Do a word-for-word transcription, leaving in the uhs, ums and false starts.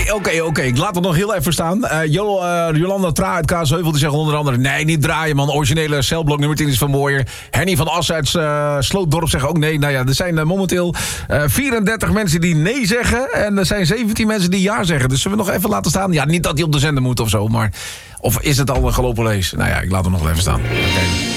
oké, oké, oké. Ik laat het nog heel even staan. Uh, Jo, uh, Jolanda Tra uit Kaasheuvel die zegt onder andere... nee, niet draaien man, originele celblok nummer tien is van Mooier. Henny van Assen uit uh, Slootdorp zegt ook nee. Nou ja, er zijn uh, momenteel uh, vierendertig mensen die nee zeggen... en er zijn zeventien mensen die ja zeggen. Dus zullen we nog even laten staan? Ja, niet dat die op de zender moet of zo, maar... of is het al een gelopen lees? Nou ja, ik laat hem nog even staan. Okay.